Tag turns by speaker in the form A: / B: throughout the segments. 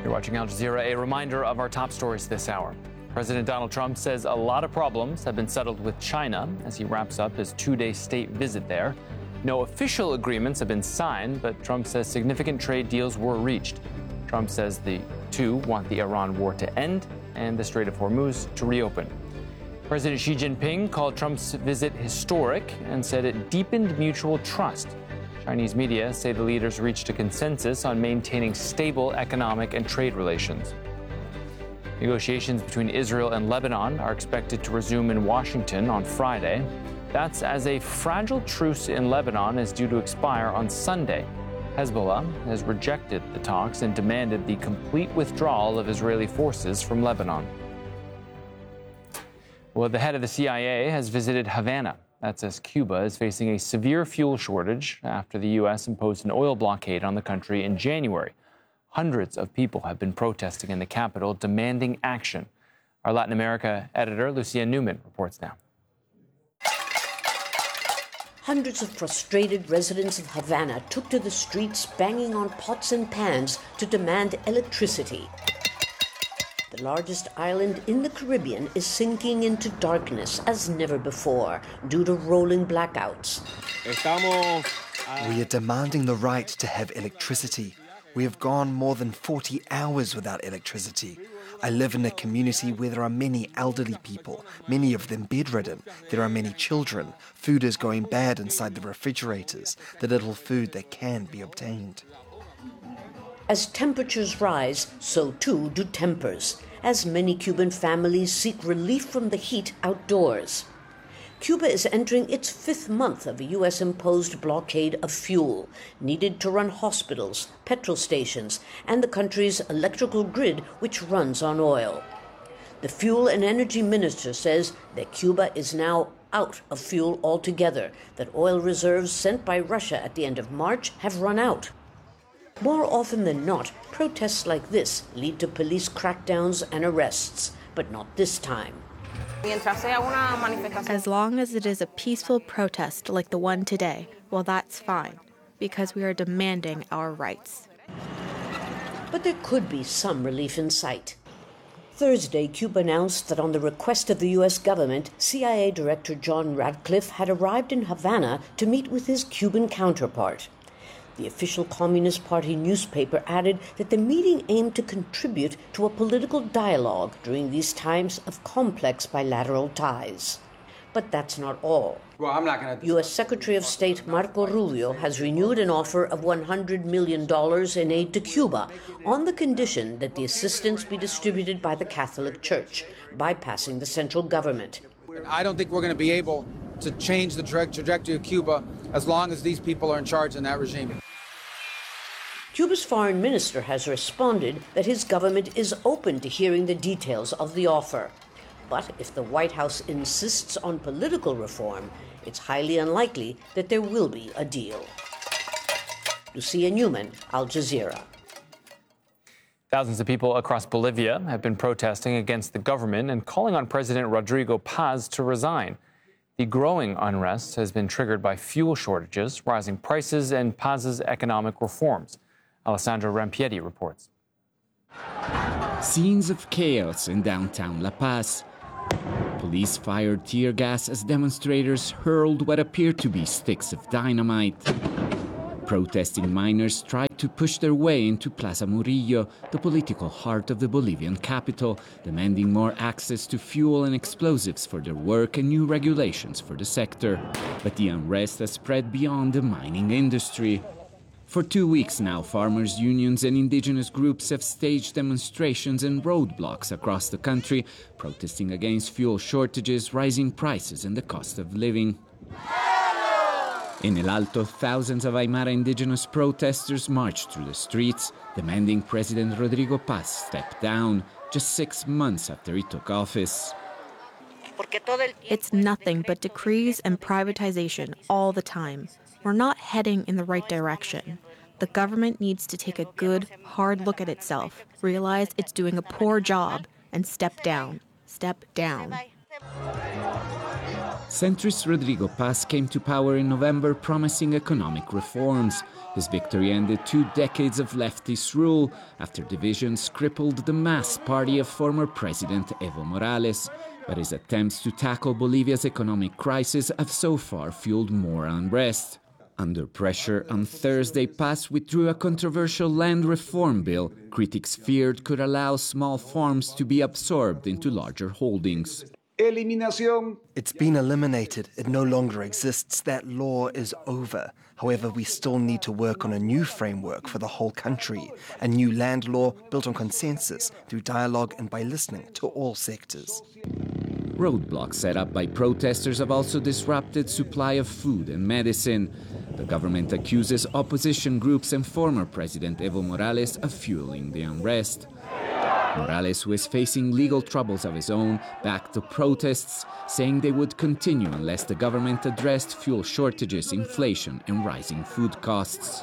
A: You're watching Al Jazeera. A reminder of our top stories this hour. President Donald Trump says a lot of problems have been settled with China as he wraps up his two-day state visit there. No official agreements have been signed, but Trump says significant trade deals were reached. Trump says the two want the Iran war to end and the Strait of Hormuz to reopen. President Xi Jinping called Trump's visit historic and said it deepened mutual trust. Chinese media say the leaders reached a consensus on maintaining stable economic and trade relations. Negotiations between Israel and Lebanon are expected to resume in Washington on Friday. That's as a fragile truce in Lebanon is due to expire on Sunday. Hezbollah has rejected the talks and demanded the complete withdrawal of Israeli forces from Lebanon. Well, the head of the CIA has visited Havana. That's as Cuba is facing a severe fuel shortage after the U.S. imposed an oil blockade on the country in January. Hundreds of people have been protesting in the capital, demanding action. Our Latin America editor, Lucia Newman, reports now.
B: Hundreds of frustrated residents of Havana took to the streets, banging on pots and pans to demand electricity. The largest island in the Caribbean is sinking into darkness as never before due to rolling blackouts.
C: We are demanding the right to have electricity. We have gone more than 40 hours without electricity. I live in a community where there are many elderly people, many of them bedridden. There are many children. Food is going bad inside the refrigerators, the little food that can be obtained.
B: As temperatures rise, so too do tempers, as many Cuban families seek relief from the heat outdoors. Cuba is entering its 5th month of a U.S.-imposed blockade of fuel, needed to run hospitals, petrol stations, and the country's electrical grid, which runs on oil. The fuel and energy minister says that Cuba is now out of fuel altogether, that oil reserves sent by Russia at the end of March have run out. More often than not, protests like this lead to police crackdowns and arrests, but not this time.
D: As long as it is a peaceful protest like the one today, well, that's fine, because we are demanding our rights.
B: But there could be some relief in sight. Thursday, Cuba announced that on the request of the U.S. government, CIA Director John Ratcliffe had arrived in Havana to meet with his Cuban counterpart. The official Communist Party newspaper added that the meeting aimed to contribute to a political dialogue during these times of complex bilateral ties. But that's not all. U.S. Secretary of State Marco Rubio has renewed an offer of $100 million in aid to Cuba on the condition that the assistance be distributed by the Catholic Church, bypassing the central government.
E: I don't think we're going to be able to change the trajectory of Cuba as long as these people are in charge in that regime.
B: Cuba's foreign minister has responded that his government is open to hearing the details of the offer. But if the White House insists on political reform, it's highly unlikely that there will be a deal. Lucia Newman, Al Jazeera.
A: Thousands of people across Bolivia have been protesting against the government and calling on President Rodrigo Paz to resign. The growing unrest has been triggered by fuel shortages, rising prices, and Paz's economic reforms. Alessandro Rampietti reports.
F: Scenes of chaos in downtown La Paz. Police fired tear gas as demonstrators hurled what appeared to be sticks of dynamite. Protesting miners tried to push their way into Plaza Murillo, the political heart of the Bolivian capital, demanding more access to fuel and explosives for their work and new regulations for the sector. But the unrest has spread beyond the mining industry. For 2 weeks now, farmers' unions and indigenous groups have staged demonstrations and roadblocks across the country, protesting against fuel shortages, rising prices, and the cost of living. In El Alto, thousands of Aymara indigenous protesters marched through the streets, demanding President Rodrigo Paz step down, just 6 months after he took office.
D: It's nothing but decrees and privatization all the time. We're not heading in the right direction. The government needs to take a good, hard look at itself, realize it's doing a poor job, and step down. Step down.
F: Centrist Rodrigo Paz came to power in November promising economic reforms. His victory ended 2 decades of leftist rule after divisions crippled the MAS party of former President Evo Morales. But his attempts to tackle Bolivia's economic crisis have so far fueled more unrest. Under pressure, on Thursday, Paz withdrew a controversial land reform bill critics feared could allow small farms to be absorbed into larger holdings.
C: It's been eliminated. It no longer exists. That law is over. However, we still need to work on a new framework for the whole country, a new land law built on consensus through dialogue and by listening to all sectors.
F: Roadblocks set up by protesters have also disrupted supply of food and medicine. The government accuses opposition groups and former President Evo Morales of fueling the unrest. Morales, who is facing legal troubles of his own, backed the protests, saying they would continue unless the government addressed fuel shortages, inflation, and rising food costs.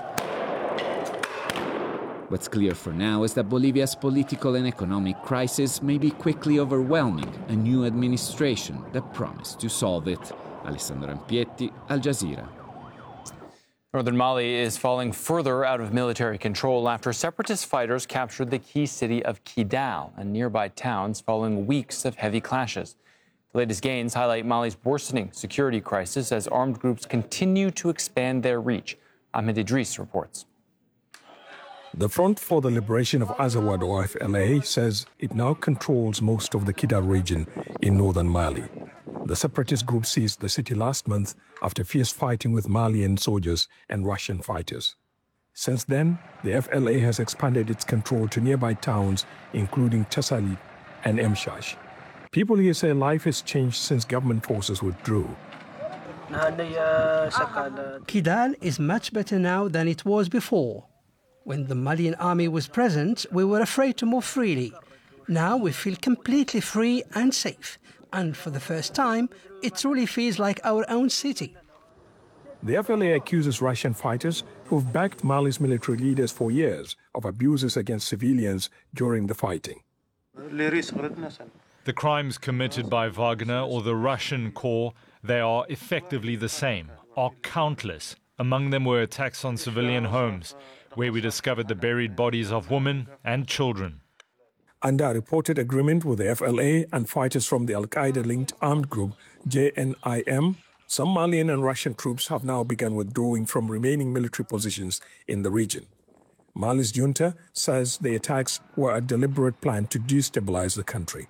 F: What's clear for now is that Bolivia's political and economic crisis may be quickly overwhelming a new administration that promised to solve it. Alessandro Ampietti, Al Jazeera.
A: Northern Mali is falling further out of military control after separatist fighters captured the key city of Kidal and nearby towns following weeks of heavy clashes. The latest gains highlight Mali's worsening security crisis as armed groups continue to expand their reach. Ahmed Idris reports.
G: The Front for the Liberation of Azawad, or FLA, says it now controls most of the Kidal region in northern Mali. The separatist group seized the city last month after fierce fighting with Malian soldiers and Russian fighters. Since then, the FLA has expanded its control to nearby towns, including Tessalit and Emshash. People here say life has changed since government forces withdrew.
H: Kidal is much better now than it was before. When the Malian army was present, we were afraid to move freely. Now we feel completely free and safe. And for the first time, it truly feels like our own city.
G: The FLA accuses Russian fighters who've backed Mali's military leaders for years of abuses against civilians during the fighting.
I: The crimes committed by Wagner or the Russian corps, they are effectively the same, are countless. Among them were attacks on civilian homes, where we discovered the buried bodies of women and children.
G: Under a reported agreement with the FLA and fighters from the Al-Qaeda-linked armed group JNIM, some Malian and Russian troops have now begun withdrawing from remaining military positions in the region. Mali's junta says the attacks were a deliberate plan to destabilize the country.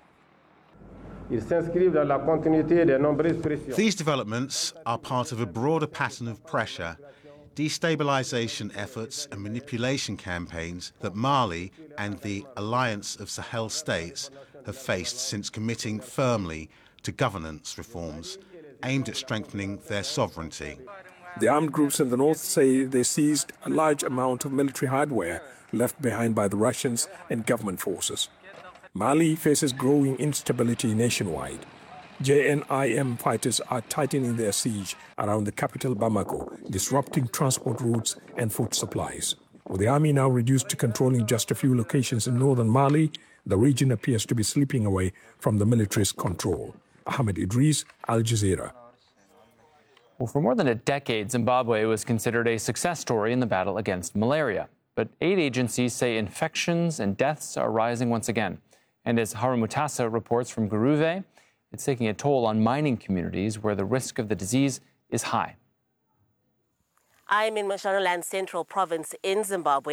J: These developments are part of a broader pattern of pressure, destabilization efforts and manipulation campaigns that Mali and the Alliance of Sahel states have faced since committing firmly to governance reforms aimed at strengthening their sovereignty.
G: The armed groups in the north say they seized a large amount of military hardware left behind by the Russians and government forces. Mali faces growing instability nationwide. JNIM fighters are tightening their siege around the capital Bamako, disrupting transport routes and food supplies. With the army now reduced to controlling just a few locations in northern Mali, the region appears to be slipping away from the military's control. Ahmed Idris, Al Jazeera.
A: Well, for more than a decade, Zimbabwe was considered a success story in the battle against malaria. But aid agencies say infections and deaths are rising once again. And as Haru Mutasa reports from Guruve, it's taking a toll on mining communities where the risk of the disease is high.
K: I'm in Mashonaland Central Province in Zimbabwe.